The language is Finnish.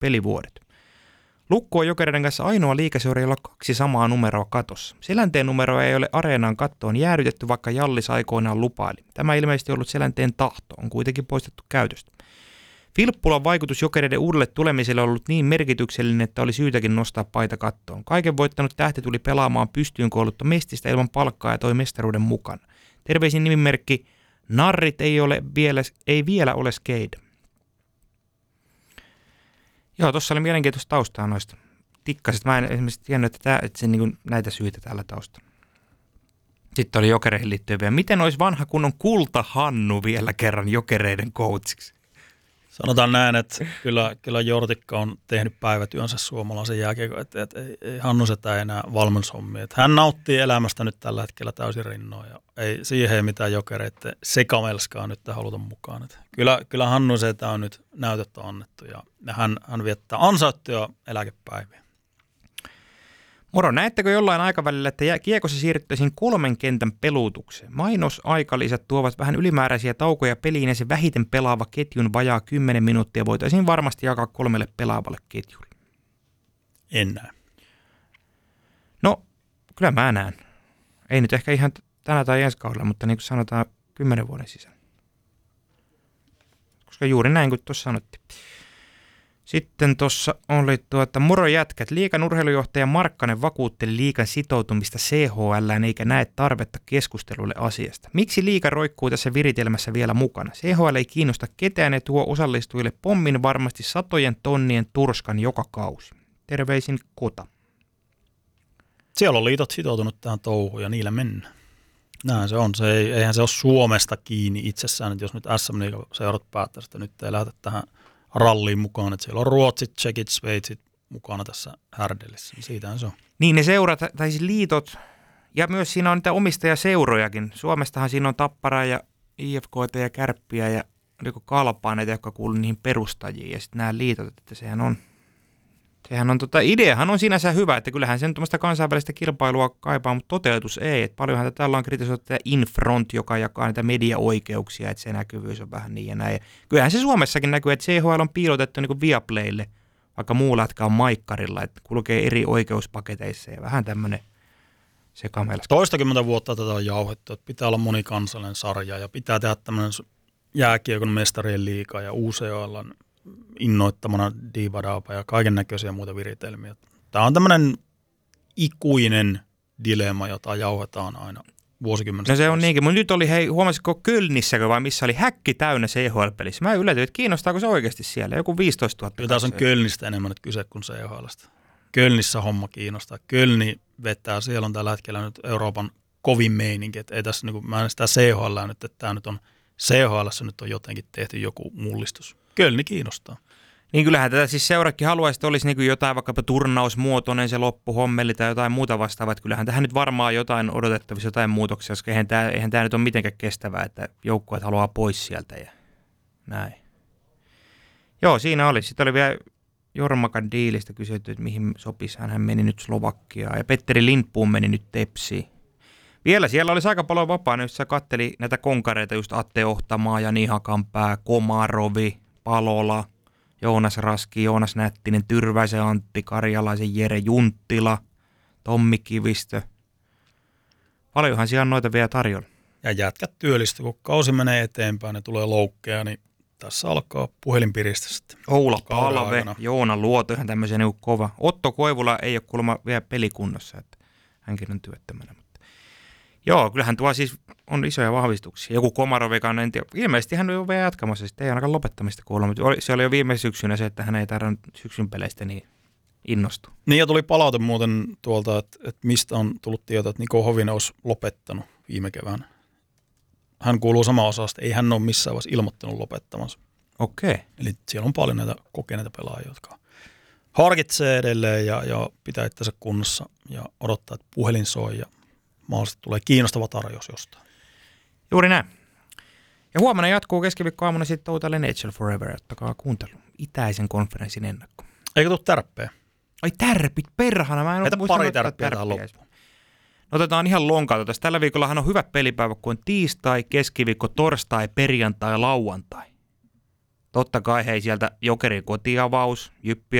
pelivuodet. Lukko on Jokereiden kanssa ainoa liigaseura, jolla on 2 samaa numeroa katossa. Selänteen numeroa ei ole areenan kattoon jäädytetty, vaikka Jallis aikoinaan lupaili. Tämä ilmeisesti ollut Selänteen tahto, on kuitenkin poistettu käytöstä. Filppulan vaikutus Jokereiden uudelle tulemiselle on ollut niin merkityksellinen, että oli syytäkin nostaa paita kattoon. Kaiken voittanut tähti tuli pelaamaan pystyyn koulutta mestistä ilman palkkaa ja toi mestaruuden mukana. Terveisin nimimerkki Narrit ei vielä ole skate. Joo, tuossa oli mielenkiintoista taustaa noista tikkaisista. Mä en esimerkiksi tiennyt, että se niin näitä syitä täällä taustalla. Sitten oli Jokereihin liittyen vielä. Miten olisi vanha kunnon Kulta Hannu vielä kerran Jokereiden coachiksi? Sanotaan näin, että kyllä Jortikka on tehnyt päivätyönsä suomalaisen jääkiekon, että ei Hannu setä enää valmennushommia. Hän nauttii elämästä nyt tällä hetkellä täysin rinnoin ja ei siihen mitään Jokereiden sekamelskaa nyt haluta mukaan. Että kyllä Hannu setä on nyt näytettä annettu ja hän viettää ansaittuja eläkepäiviä. Moro, näettekö jollain aikavälillä, että kiekossa siirryttäisiin 3 kentän peluutukseen? Mainosaikalisät tuovat vähän ylimääräisiä taukoja peliin ja se vähiten pelaava ketjun vajaa 10 minuuttia voitaisiin varmasti jakaa 3 pelaavalle ketjulle. En näe. No, kyllä mä näen. Ei nyt ehkä ihan tänä tai ensi kaudella, mutta niin kuin sanotaan 10 vuoden sisällä. Koska juuri näin kuin tuossa sanottiin. Sitten tuossa oli moro jätkät. Liigan urheilujohtaja Markkanen vakuutteli liigan sitoutumista CHL:ään eikä näe tarvetta keskustelulle asiasta. Miksi liiga roikkuu tässä viritelmässä vielä mukana? CHL ei kiinnosta ketään ja tuo osallistujille pommin varmasti satojen tonnien turskan joka kausi. Terveisin Kota. Siellä on liitot sitoutunut tähän touhuun ja niillä mennään. Näin se on. Eihän se ole Suomesta kiinni itsessään, että jos nyt SM-liiga seurat päättäisi, että nyt ei lähdetä tähän ralliin mukaan, että siellä on Ruotsit, Tsekit, Sveitsit mukana tässä härdellissä. Siitähän se on. Niin ne seurat, tai siis liitot, ja myös siinä on niitä omistajaseurojakin. Suomestahan siinä on Tappara ja IFK:ta ja Kärppiä ja Kalpaaneita, jotka kuuluu niihin perustajiin. Ja sitten nämä liitot, että sehän on ideahan on sinänsä hyvä, että kyllähän sen tuommoista kansainvälistä kilpailua kaipaa, mutta toteutus ei. Että paljonhan täällä on kritisoitu tätä Infront, joka jakaa näitä mediaoikeuksia, että se näkyvyys on vähän niin ja näin. Ja kyllähän se Suomessakin näkyy, että CHL on piilotettu niin kuin Viaplaylle, vaikka muu lätkä on maikkarilla, että kulkee eri oikeuspaketeissa ja vähän tämmöinen sekamelska. 20 vuotta tätä on jauhettu, että pitää olla monikansallinen sarja ja pitää tehdä tämmöinen jääkiekon mestarien liiga ja UCL:n innoittamana divadaapa ja kaiken näköisiä muita viritelmiä. Tämä on tämmöinen ikuinen dilemma, jota jauhetaan aina vuosikymmenestä. No se on niinkin, mutta nyt oli, huomasitko Kölnissäkö vai missä oli häkki täynnä CHL-pelissä? Mä yllätyin, että kiinnostaako se oikeasti siellä, joku 15 000. Kyllä tässä on Kölnistä enemmän nyt kyse kuin CHL:stä. Kölnissä homma kiinnostaa. Kölni vetää, siellä on tällä hetkellä nyt Euroopan kovin meininki, että ei tässä, niin mä en sitä CHL nyt, että tämä nyt on CHL:ssä nyt on jotenkin tehty joku mullistus. Kölni kiinnostaa. Niin kyllähän tätä siis seurakin haluaisi, että olisi niin jotain vaikkapa turnausmuotoinen se loppuhommeli tai jotain muuta vastaavaa. Kyllähän tähän nyt varmaan jotain odotettavissa, jotain muutoksia, koska eihän tämä nyt ole mitenkään kestävää, että joukkueet haluaa pois sieltä ja näin. Joo, siinä oli. Sitten oli vielä Jormakan diilistä kysytty, että mihin sopisi. Hän meni nyt Slovakiaan ja Petteri Lindboom meni nyt Tepsiin. Vielä siellä olisi aika paljon vapaana, jos sä katteli näitä konkareita, just Atte Ohtamaa, Jani Hakanpää, Komarovi, Palola, Joonas Raski, Joonas Nättinen, Tyrväisen Antti, Karjalaisen Jere, Junttila, Tommi Kivistö. Paljonhan siellä on noita vielä tarjolla. Ja jätkät työllistyy, kun kausi menee eteenpäin ja tulee loukkeja, niin tässä alkaa puhelinpiristä sitten. Oula Palve, Joona Luoto, ihan tämmöisen niin kova. Otto Koivula ei ole kuulemma vielä pelikunnossa, että hänkin on työttömänä. Joo, kyllähän tuo siis on isoja vahvistuksia. Joku Komarovikaan, en tiedä. Ilmeisesti hän on vielä jatkamassa, sitten ei ainakaan lopettamista kuulla, mutta se oli jo viime syksynä se, että hän ei tarvinnut syksyn peleistä niin innostu. Niin ja tuli palaute muuten tuolta, että mistä on tullut tieto, että Niko Hovinen olisi lopettanut viime keväänä. Hän kuuluu samaan osasta, ei hän ole missään vaiheessa ilmoittanut lopettamansa. Okei. Eli siellä on paljon näitä kokeneita pelaajia, jotka harkitsee edelleen ja pitää itsensä kunnossa ja odottaa, että puhelin soi ja mahdollisesti tulee kiinnostava tarjous jostain. Juuri näin. Ja huomenna jatkuu keskiviikkoaamuna sitten Total NHL Forever. Ottakaa kuuntelu. Itäisen konferenssin ennakko. Eikö tule tärppejä? Ai tärpit, perhana. Mä en Heitä ole pari tärppiä tähän loppuun. No otetaan ihan lonkalta tässä. Tällä viikollahan on hyvät pelipäivät, kun on tiistai, keskiviikko, torstai, perjantai ja lauantai. Totta kai hei sieltä Jokerin kotiavaus, Jyppi